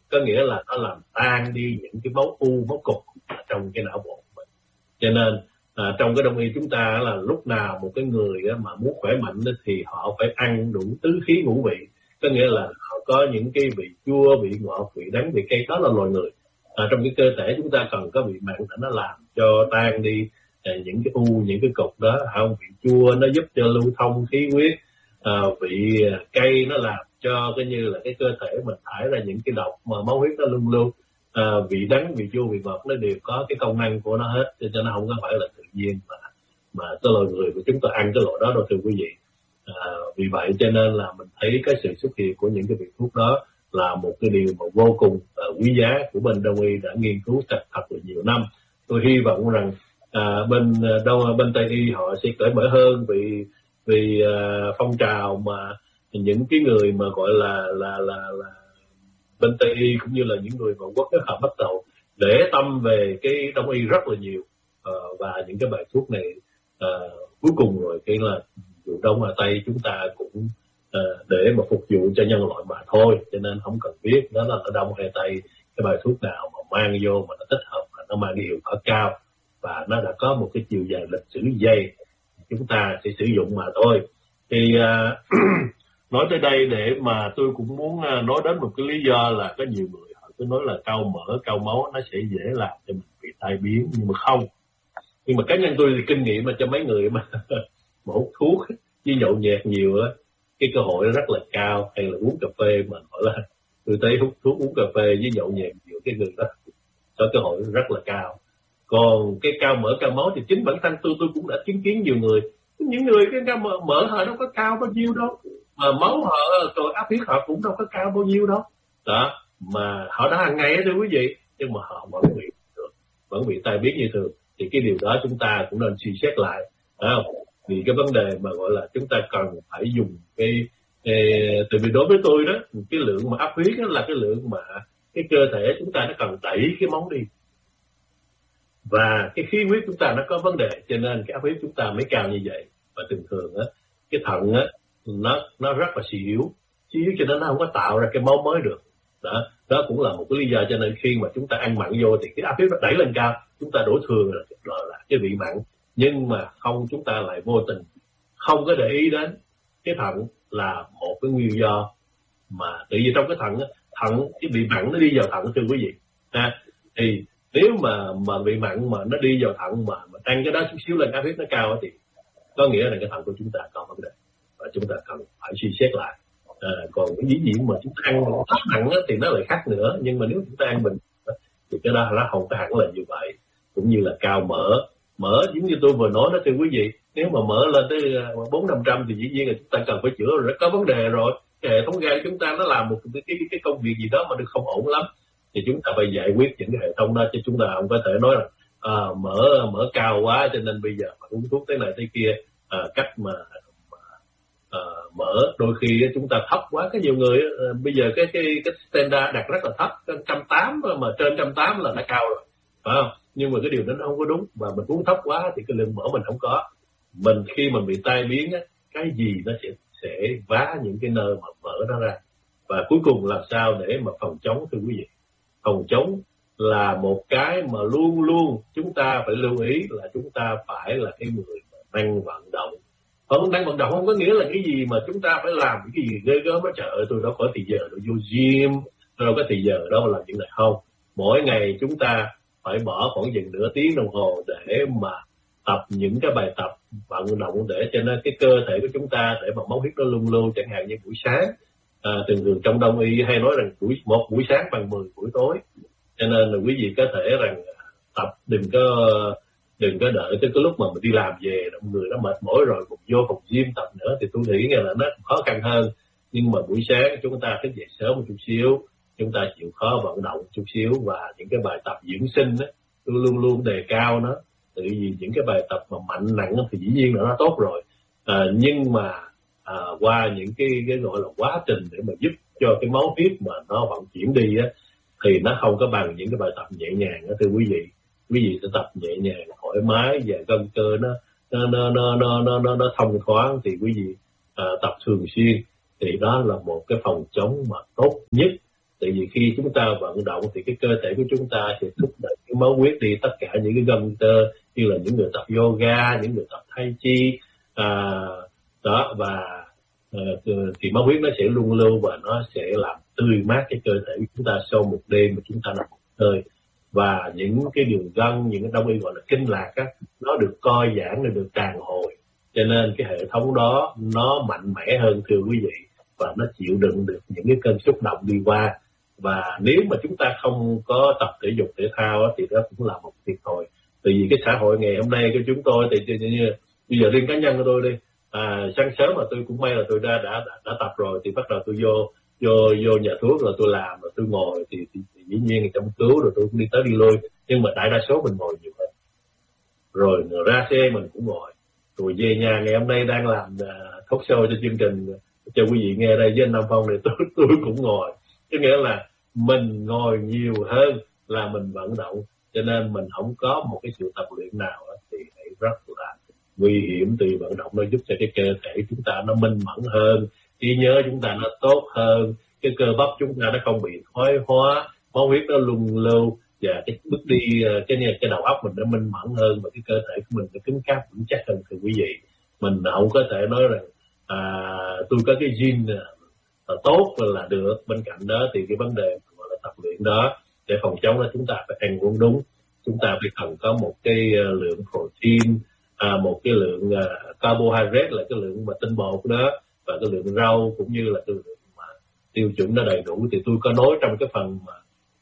có nghĩa là nó làm tan đi những cái máu u, máu cục trong cái não bộ của mình. Cho nên à, trong cái đông y chúng ta là lúc nào một cái người mà muốn khỏe mạnh thì họ phải ăn đủ tứ khí ngũ vị, có nghĩa là họ có những cái vị chua, vị ngọt, vị đắng, vị cay. Đó là loài người. À, trong cái cơ thể chúng ta cần có vị mặn để nó làm cho tan đi à, những cái u, những cái cục đó. Không, vị chua nó giúp cho lưu thông khí huyết, à, vị cay nó làm cho cái như là cái cơ thể mình thải ra những cái độc mà máu huyết nó luôn luôn. À, vị đắng, vị chua, vị ngọt nó đều có cái công năng của nó hết, cho nó không có phải là tự nhiên mà mà cái loài người của chúng ta ăn cái loại đó đâu thưa quý vị. À, vì vậy cho nên là mình thấy cái sự xuất hiện của những cái vị thuốc đó là một cái điều mà vô cùng uh, quý giá của bên Đông y đã nghiên cứu thật thật là nhiều năm. Tôi hy vọng rằng à, bên đâu bên Tây y họ sẽ cởi mở hơn vì vì uh, phong trào mà những cái người mà gọi là là là là bên Tây y cũng như là những người ngoại quốc họ bắt đầu để tâm về cái Đông y rất là nhiều, uh, và những cái bài thuốc này uh, cuối cùng rồi cái là dù Đông hay Tây chúng ta cũng uh, để mà phục vụ cho nhân loại mà thôi, cho nên không cần biết đó là ở Đông hay Tây, cái bài thuốc nào mà mang vô mà nó thích hợp mà nó mang cái hiệu quả cao và nó đã có một cái chiều dài lịch sử dày, chúng ta sẽ sử dụng mà thôi. Thì uh, nói tới đây để mà tôi cũng muốn uh, nói đến một cái lý do là có nhiều người họ cứ nói là cao mỡ, cao máu nó sẽ dễ làm cho mình bị tai biến, nhưng mà không. Nhưng mà cá nhân tôi thì kinh nghiệm mà cho mấy người mà hút thuốc với nhậu nhẹt nhiều á, cái cơ hội rất là cao. Hay là uống cà phê mà gọi là tôi thấy hút thuốc, uống cà phê với nhậu nhẹt nhiều, cái người đó có cơ hội rất là cao. Còn cái cao mỡ, cao máu thì chính bản thân tôi tôi cũng đã chứng kiến nhiều người, những người cái cao mỡ, mỡ họ đâu có cao bao nhiêu đâu, mà máu họ rồi áp huyết họ cũng đâu có cao bao nhiêu đâu đó, mà họ đã hàng ngày đó thưa quý vị, nhưng mà họ vẫn bị vẫn bị tai biến như thường. Thì cái điều đó chúng ta cũng nên suy xét lại, không? Vì cái vấn đề mà gọi là chúng ta cần phải dùng cái, cái tại vì đối với tôi đó, cái lượng mà áp huyết đó là cái lượng mà cái cơ thể chúng ta nó cần đẩy cái máu đi, và cái khí huyết chúng ta nó có vấn đề, cho nên cái áp huyết chúng ta mới cao như vậy. Và thường thường á, cái thận á nó nó rất là suy yếu, suy yếu cho nên nó không có tạo ra cái máu mới được. Đó, đó cũng là một cái lý do cho nên khi mà chúng ta ăn mặn vô thì cái áp huyết nó đẩy lên cao, chúng ta đổ thừa là, là, là cái vị mặn, nhưng mà không, chúng ta lại vô tình không có để ý đến cái thận là một cái nguyên do mà tự nhiên trong cái thận á, thận cái vị mặn nó đi vào thận thưa quý vị. À, thì nếu mà mà vị mặn mà nó đi vào thận mà, mà tăng cái đó chút xíu lên áp huyết nó cao thì có nghĩa là cái thận của chúng ta có vấn đề và chúng ta cần phải suy xét lại. À, còn cái dĩ nhiên mà chúng ta ăn thấp nặng thì nó lại khác nữa, nhưng mà nếu chúng ta ăn bình thì cái đó nó không có hẳn là như vậy. Cũng như là cao mỡ, mỡ giống như tôi vừa nói đó thưa quý vị, nếu mà mỡ lên tới bốn năm trăm thì dĩ nhiên là chúng ta cần phải chữa rồi, có vấn đề rồi. Cái hệ thống gan chúng ta nó làm một cái, cái, cái công việc gì đó mà nó không ổn lắm, thì chúng ta phải giải quyết những cái hệ thống đó, chứ chúng ta không có thể nói là à, mỡ mỡ cao quá cho nên bây giờ mà uống thuốc thế này thế kia. À, cách mà, mà à, mỡ đôi khi chúng ta thấp quá, có nhiều người à, bây giờ cái cái cái standard đặt rất là thấp, một trăm tám mươi mà trên một trăm tám mươi là đã cao rồi, phải không? Nhưng mà cái điều đó nó không có đúng, và mình uống thấp quá thì cái lượng mỡ mình không có. Mình khi mình bị tai biến á, cái gì nó sẽ sẽ vá những cái nơi mà mỡ đó ra. Và cuối cùng làm sao để mà phòng chống thưa quý vị? Phòng chống là một cái mà luôn luôn chúng ta phải lưu ý là chúng ta phải là cái người năng vận động. Không, năng vận động không có nghĩa là cái gì mà chúng ta phải làm cái gì ghê gớm hết. Trời ơi, tôi đâu có thì giờ tôi vô gym, tôi đâu có thì giờ đâu mà làm chuyện này. Không, mỗi ngày chúng ta phải bỏ khoảng chừng nửa tiếng đồng hồ để mà tập những cái bài tập vận động để cho nên cái cơ thể của chúng ta để mà máu huyết nó luôn luôn, chẳng hạn như buổi sáng. À, thường thường trong Đông y hay nói rằng buổi một buổi sáng bằng mười buổi tối, cho nên là quý vị có thể rằng tập đừng có đừng có đợi tới cái lúc mà mình đi làm về người nó mệt mỏi rồi cũng vô phòng gym tập nữa, thì tôi nghĩ là nó khó khăn hơn. Nhưng mà buổi sáng chúng ta thức dậy sớm một chút xíu, chúng ta chịu khó vận động chút xíu, và những cái bài tập dưỡng sinh đó tôi luôn luôn đề cao nó. Tại vì những cái bài tập mà mạnh nặng thì dĩ nhiên là nó tốt rồi, à, nhưng mà à, qua những cái cái gọi là quá trình để mà giúp cho cái máu huyết mà nó vận chuyển đi á, thì nó không có bằng những cái bài tập nhẹ nhàng đó thưa quý vị. Quý vị sẽ tập nhẹ nhàng thoải mái và gân cơ nó nó nó nó nó nó, nó, nó thông thoáng, thì quý vị à, tập thường xuyên thì đó là một cái phòng chống mà tốt nhất Tại vì khi chúng ta vận động thì cái cơ thể của chúng ta sẽ thúc đẩy cái máu huyết đi tất cả những cái gân tơ, như là những người tập yoga, những người tập tai chi à, đó, và à, thì máu huyết nó sẽ luân lưu và nó sẽ làm tươi mát cái cơ thể của chúng ta sau một đêm mà chúng ta nằm hơi. Và những cái đường gân, những cái đông y gọi là kinh lạc á, nó được co giãn, nó được tràn hồi, cho nên cái hệ thống đó nó mạnh mẽ hơn thưa quý vị, và nó chịu đựng được những cái cơn xúc động đi qua. Và nếu mà chúng ta không có tập thể dục thể thao á, thì đó cũng là một thiệt thòi. Tại vì cái xã hội ngày hôm nay của chúng tôi thì như bây giờ riêng cá nhân của tôi đi, à, sáng sớm mà tôi cũng may là tôi đã đã đã, đã tập rồi, thì bắt đầu tôi vô vô vô nhà thuốc rồi tôi làm rồi tôi ngồi thì, thì, thì dĩ nhiên thì trong cứu rồi tôi cũng đi tới đi lui, nhưng mà đại đa số mình ngồi nhiều hơn. Rồi, rồi ra xe mình cũng ngồi, rồi về nhà ngày hôm nay đang làm uh, talk show cho chương trình cho quý vị nghe đây với anh Nam Phong này, tôi tôi cũng ngồi. Có nghĩa là mình ngồi nhiều hơn là mình vận động, cho nên mình không có một cái sự tập luyện nào thì rất là nguy hiểm. Từ vận động nó giúp cho cái cơ thể chúng ta nó minh mẫn hơn, trí nhớ chúng ta nó tốt hơn, cái cơ bắp chúng ta nó không bị thoái hóa, máu huyết nó luân lưu, và cái bước đi cái cái đầu óc mình nó minh mẫn hơn, và cái cơ thể của mình nó cứng cáp vững chắc hơn. Thưa quý vị, mình không có thể nói rằng à, tôi có cái gene là tốt là được. Bên cạnh đó thì cái vấn đề gọi là tập luyện đó để phòng chống là chúng ta phải ăn uống đúng, chúng ta phải cần có một cái lượng protein, à, một cái lượng uh, carbohydrate là cái lượng mà tinh bột đó, và cái lượng rau cũng như là cái lượng mà tiêu chuẩn nó đầy đủ. Thì tôi có nói trong cái phần mà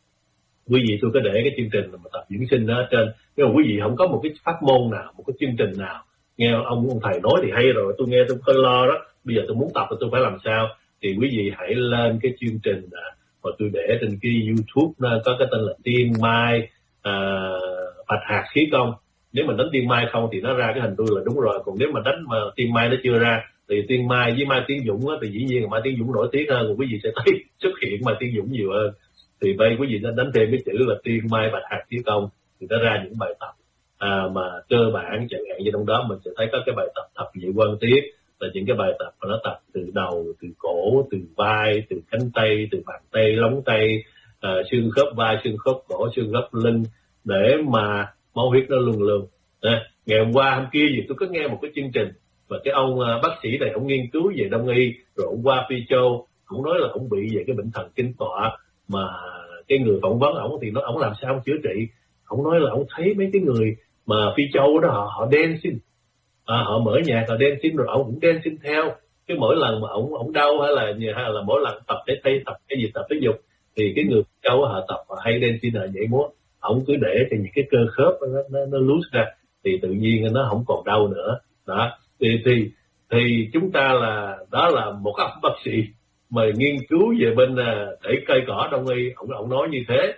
quý vị tôi có để cái chương trình mà tập dưỡng sinh đó trên, nhưng mà quý vị không có một cái pháp môn nào, một cái chương trình nào, nghe ông ông thầy nói thì hay rồi, tôi nghe tôi hơi lo đó, bây giờ tôi muốn tập thì tôi phải làm sao. Thì quý vị hãy lên cái chương trình à, mà tôi để trên cái YouTube nó có cái tên là Tiên Mai à, Bạch Hạt Khí Công. Nếu mình đánh Tiên Mai không thì nó ra cái hình tôi là đúng rồi, còn nếu mà đánh mà Tiên Mai nó chưa ra thì Tiên Mai với Mai Tiến Dũng á, thì dĩ nhiên là Mai Tiến Dũng nổi tiếng hơn, quý vị sẽ thấy xuất hiện Mai Tiến Dũng nhiều hơn. Thì đây quý vị nên đánh thêm cái chữ là Tiên Mai Bạch Hạt Khí Công thì nó ra những bài tập à, mà cơ bản, chẳng hạn như trong đó mình sẽ thấy có cái bài tập thập nhị quan tiết, là những cái bài tập mà nó tập từ đầu, từ cổ, từ vai, từ cánh tay, từ bàn tay, lóng tay, à, xương khớp vai, xương khớp cổ, xương khớp lưng, để mà máu huyết nó luân lưu. À, ngày hôm qua hôm kia gì tôi có nghe một cái chương trình và cái ông uh, bác sĩ này ông nghiên cứu về đông y, rồi ông qua Phi Châu, ông nói là ông bị về cái bệnh thần kinh tọa, mà cái người phỏng vấn ổng thì nói ổng làm sao ông chữa trị. Ổng nói là ổng thấy mấy cái người mà Phi Châu đó họ họ dancing, à, họ mở nhạc họ dancing, rồi ổng cũng dancing theo. Cái mỗi lần mà ổng ổng đau hay là hay là mỗi lần tập để thay tập cái gì tập thể dục thì cái người Phi Châu họ tập họ hay dancing họ nhảy múa, ổng cứ để cho những cái cơ khớp nó nó, nó loose ra thì tự nhiên nó không còn đau nữa. Đó thì thì thì chúng ta là đó là một ông bác sĩ mà nghiên cứu về bên để cây cỏ đông y, ông ông nói như thế.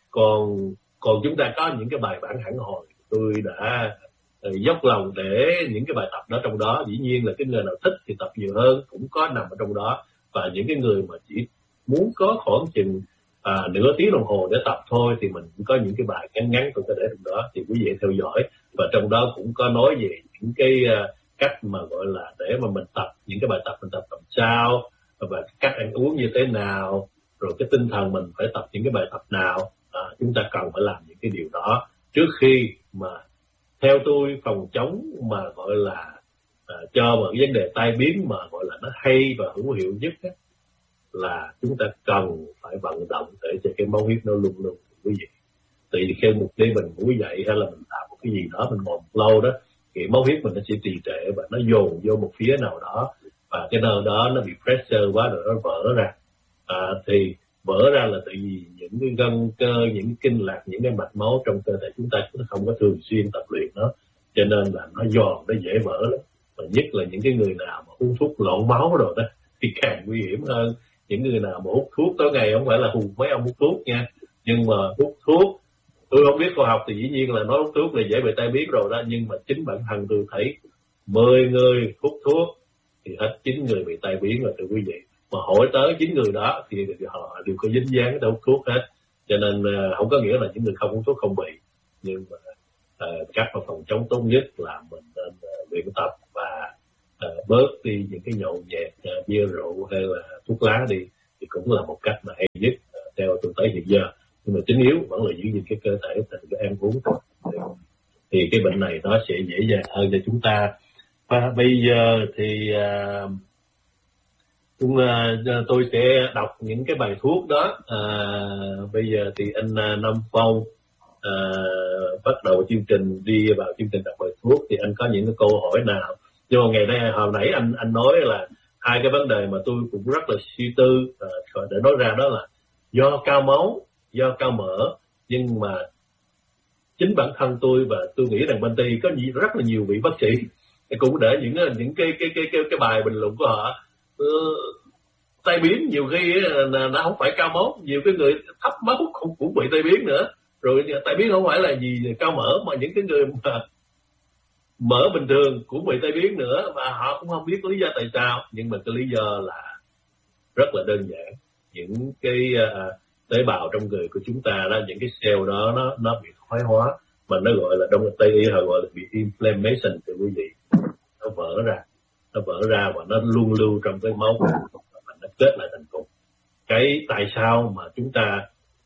Còn còn chúng ta có những cái bài bản hẳn hồi, tôi đã dốc lòng để những cái bài tập đó trong đó. Dĩ nhiên là cái người nào thích thì tập nhiều hơn cũng có nằm ở trong đó, và những cái người mà chỉ muốn có khoảng chừng à, nửa tiếng đồng hồ để tập thôi thì mình cũng có những cái bài ngắn ngắn tôi có để trong đó, thì quý vị theo dõi. Và trong đó cũng có nói về những cái uh, cách mà gọi là để mà mình tập những cái bài tập mình tập làm sao, và cách ăn uống như thế nào, rồi cái tinh thần mình phải tập những cái bài tập nào. À, chúng ta cần phải làm những cái điều đó trước khi mà theo tôi phòng chống mà gọi là à, cho một vấn đề tai biến mà gọi là nó hay và hữu hiệu nhất ấy, là chúng ta cần phải vận động để cho cái máu huyết nó luôn luôn quý vị. Tại vì khi một đêm mình ngủ dậy hay là mình làm một cái gì đó mình ngồi một lâu đó thì máu huyết mình nó sẽ trì trệ và nó dồn vô một phía nào đó, và cái nơi đó nó bị pressure quá rồi nó vỡ ra. À, thì vỡ ra là tại vì những cái gân cơ, những cái kinh lạc, những cái mạch máu trong cơ thể chúng ta cũng không có thường xuyên tập luyện nó, cho nên là nó giòn, nó dễ vỡ lắm. Và nhất là những cái người nào mà uống thuốc loạn máu rồi đó thì càng nguy hiểm hơn. Những người nào mà hút thuốc tối ngày, không phải là hù mấy ông hút thuốc nha, nhưng mà hút thuốc, tôi không biết khoa học thì dĩ nhiên là nói hút thuốc là dễ bị tai biến rồi đó, nhưng mà chính bản thân tôi thấy mười người hút thuốc thì hết chín người bị tai biến rồi thưa quý vị. Mà hỏi tới chín người đó thì họ đều có dính dáng tới hút thuốc hết, cho nên uh, không có nghĩa là những người không hút thuốc không bị, nhưng mà uh, cách mà phòng chống tốt nhất là mình nên uh, luyện tập và uh, bớt đi những cái nhậu nhẹt, uh, bia rượu hay là thuốc lá đi, thì cũng là một cách mà hay nhất. Uh, theo tôi tới hiện giờ. Nhưng mà chính yếu vẫn là giữ gìn cái cơ thể từ cái ăn uống thôi, thì cái bệnh này nó sẽ dễ dàng hơn cho chúng ta. Và bây giờ thì uh, uh, tôi sẽ đọc những cái bài thuốc đó. Uh, bây giờ thì anh uh, Nam Phong uh, bắt đầu chương trình, đi vào chương trình đọc bài thuốc, thì anh có những cái câu hỏi nào? Nhưng mà ngày nay hồi nãy anh anh nói là hai cái vấn đề mà tôi cũng rất là suy tư uh, để nói ra, đó là do cao máu, do cao mỡ. Nhưng mà chính bản thân tôi và tôi nghĩ rằng bên Tây có rất là nhiều vị bác sĩ cũng để những những cái cái cái cái, cái bài bình luận của họ uh, tai biến nhiều khi là nó không phải cao máu, nhiều cái người thấp máu cũng cũng bị tai biến nữa. Rồi tai biến không phải là gì cao mỡ, mà những cái người mà mỡ bình thường cũng bị tai biến nữa, và họ cũng không biết lý do tại sao. Nhưng mà cái lý do là rất là đơn giản, những cái uh, tế bào trong người của chúng ta đó, những cái cell đó nó nó bị thoái hóa, mà nó gọi là trong Tây y họ gọi là bị inflammation, thì quý vị, nó vỡ ra, nó vỡ ra và nó luôn lưu trong cái máu và nó kết lại thành cục. Cái tại sao mà chúng ta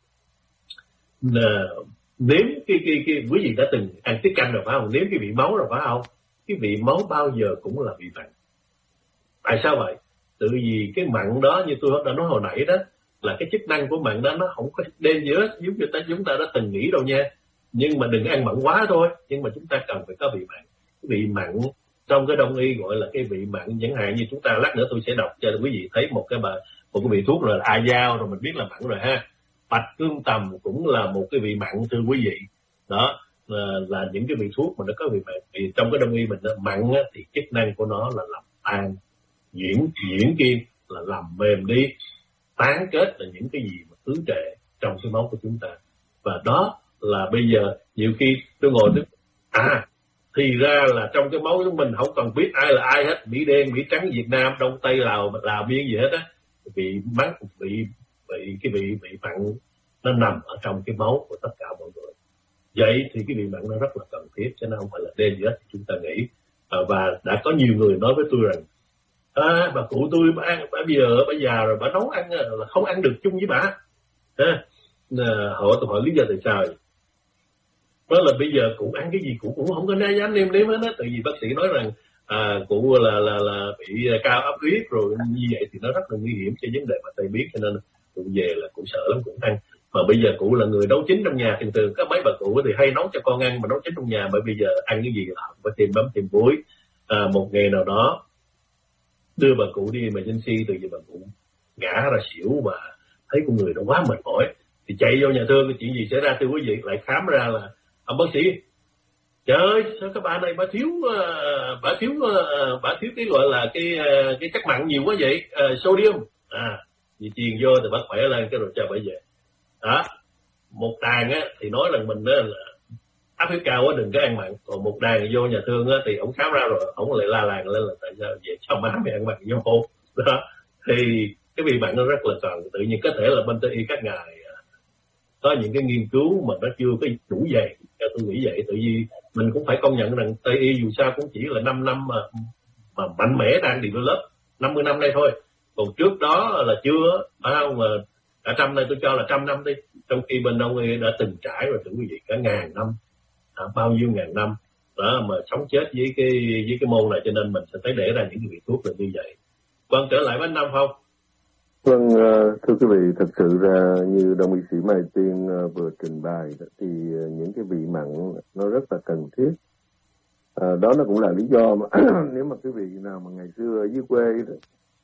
uh, nếm cái cái cái quý vị đã từng ăn tiết canh rồi phải không? Nếm cái vị máu rồi phải không? Cái vị máu bao giờ cũng là vị mặn. Tại sao vậy? Tự vì cái mặn đó, như tôi đã nói hồi nãy đó, là cái chức năng của mặn đó nó không có dangerous giống như ta chúng ta đã từng nghĩ đâu nha. Nhưng mà đừng ăn mặn quá thôi. Nhưng mà chúng ta cần phải có vị mặn. Cái vị mặn trong cái đông y gọi là cái vị mặn, chẳng hạn như chúng ta lát nữa tôi sẽ đọc cho quý vị thấy một cái bài một cái vị thuốc là a dao, rồi mình biết là mặn rồi ha. Bạch cương tầm cũng là một cái vị mặn thưa quý vị. Đó là, là những cái vị thuốc mà nó có vị mặn. Vì trong cái đông y mình đó, mặn á, thì chức năng của nó là làm tan, diễn diễn kim là làm mềm đi, tán kết là những cái gì mà ứ trệ trong cái máu của chúng ta. Và đó là bây giờ nhiều khi tôi ngồi tôi à thì ra là trong cái máu của mình không cần biết ai là ai hết, Mỹ đen, Mỹ trắng, Việt Nam, Đông Tây, Lào, Lào Biên gì hết á, bị mắc bị bị cái bị bị mặn nó nằm ở trong cái máu của tất cả mọi người. Vậy thì cái vị mặn nó rất là cần thiết, chứ nó không phải là đen gì hết chúng ta nghĩ. À, và đã có nhiều người nói với tôi rằng à, bà cụ tôi bà ăn, bà bây giờ bà già rồi, bà nấu ăn là không ăn được chung với bà. À, hỏi tôi hỏi lý do tại sao? Đó là bây giờ cụ ăn cái gì cụ cũng không có né dám nêm nếm hết á, tại vì bác sĩ nói rằng à, cụ là là là bị cao áp huyết rồi, như vậy thì nó rất là nguy hiểm cho vấn đề mà tai biến, cho nên cụ về là cụ sợ lắm, cụ ăn. Mà bây giờ cụ là người nấu chính trong nhà, thường thường các mấy bà cụ thì hay nấu cho con ăn mà nấu chính trong nhà, bởi bây giờ ăn cái gì là phải thêm mắm thêm muối. À, một ngày nào đó đưa bà cụ đi emergency, từ giờ bà cụ ngã ra xỉu và thấy con người nó quá mệt mỏi, thì chạy vô nhà thương, chuyện gì xảy ra thưa quý vị? Lại khám ra là ông bác sĩ, trời ơi sao các bà này bà thiếu uh, bà thiếu uh, bà thiếu cái gọi là cái uh, cái chất mặn nhiều quá vậy, uh, sodium. À vì truyền vô thì bác khỏe lên cái rồi cho bà về. Đó, một đàn á thì nói rằng mình đó là áp huyết cao quá đừng có ăn mặn, còn một đàn vô nhà thương á thì ổng khám ra rồi ổng lại la làng lên là tại sao vậy cho má mày ăn mặn vô. Đó thì cái vị mặn nó rất là cần. Tự nhiên có thể là bên Tây y các ngài có những cái nghiên cứu mà nó chưa có đủ dày, theo tôi nghĩ vậy. Tự vì mình cũng phải công nhận rằng Tây y dù sao cũng chỉ là năm năm mà mà mạnh mẽ đang develop, năm mươi năm đây thôi, còn trước đó là chưa, phải không? Mà cả trăm này tôi cho là trăm năm đi, trong khi bên Đông y đã từng trải rồi thưa quý vị cả ngàn năm, à, bao nhiêu ngàn năm đó mà sống chết với cái với cái môn này, cho nên mình sẽ thấy để ra những cái vị thuốc là như vậy. Vâng, trở lại với anh Nam Phong. Vâng, thưa quý vị, thật sự ra như đồng y sĩ Mai Tiên vừa trình bày thì những cái vị mặn nó rất là cần thiết. À, đó nó cũng là lý do mà nếu mà quý vị nào mà ngày xưa ở dưới quê đó,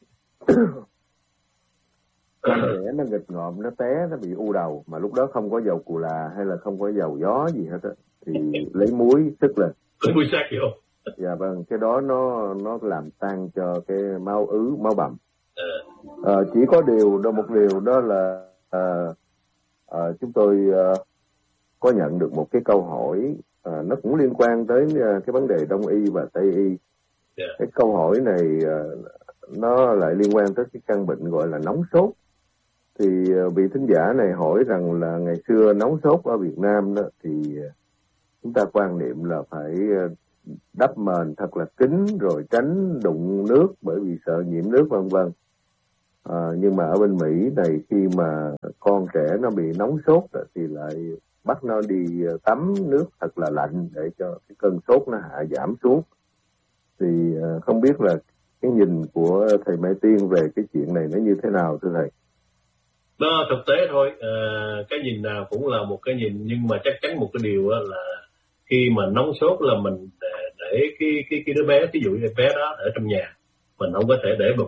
con trẻ nó nghịch ngợm, nó té, nó bị u đầu mà lúc đó không có dầu cù là hay là không có dầu gió gì hết á, thì lấy muối sức lên. Lấy muối sắc vô. Dạ vâng, cái đó nó nó làm tan cho cái máu ứ, máu bầm. À, chỉ có điều đó, một điều đó là à, à, chúng tôi à, có nhận được một cái câu hỏi à, nó cũng liên quan tới à, cái vấn đề Đông y và Tây y. Yeah. Cái câu hỏi này à, nó lại liên quan tới cái căn bệnh gọi là nóng sốt. Thì à, vị thính giả này hỏi rằng là ngày xưa nóng sốt ở Việt Nam đó thì à, chúng ta quan niệm là phải à, đắp mền thật là kín rồi tránh đụng nước bởi vì sợ nhiễm nước vân vân. À, nhưng mà ở bên Mỹ này khi mà con trẻ nó bị nóng sốt thì lại bắt nó đi tắm nước thật là lạnh để cho cái cơn sốt nó hạ giảm xuống. Thì uh, không biết là cái nhìn của thầy Mai Tiên về cái chuyện này nó như thế nào thưa thầy? Nó thực tế thôi, à, cái nhìn nào cũng là một cái nhìn, nhưng mà chắc chắn một cái điều là khi mà nóng sốt là mình để, để cái cái cái đứa bé, ví dụ như bé đó ở trong nhà, mình không có thể để một